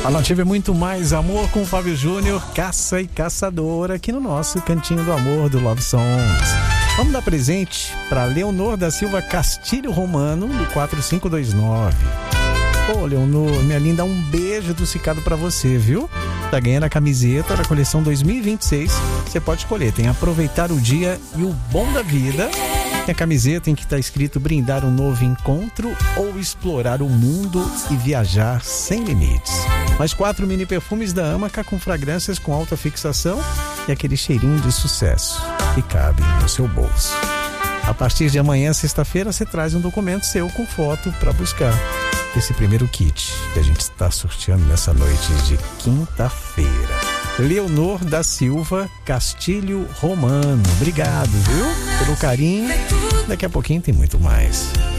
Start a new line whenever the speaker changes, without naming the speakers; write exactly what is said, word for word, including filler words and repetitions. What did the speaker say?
A Nativa é muito mais amor com o Fábio Júnior, caça e caçadora aqui no nosso Cantinho do Amor do Love Songs. Vamos dar presente para Leonor da Silva Castilho Romano, do quatro cinco dois nove. Ô, Leonor, minha linda, um beijo do Cicado pra você, viu? Tá ganhando a camiseta da coleção dois mil e vinte e seis. Você pode escolher, tem Aproveitar o Dia e o Bom da Vida. Tem a camiseta em que tá escrito Brindar um Novo Encontro ou Explorar o Mundo e Viajar Sem Limites. Mais quatro mini perfumes da Amaca com fragrâncias com alta fixação e aquele cheirinho de sucesso que cabe no seu bolso. A partir de amanhã, sexta-feira, você traz um documento seu com foto para buscar esse primeiro kit que a gente está sorteando nessa noite de quinta-feira. Leonor da Silva Castilho Romano. Obrigado, viu? Pelo carinho. Daqui a pouquinho tem muito mais.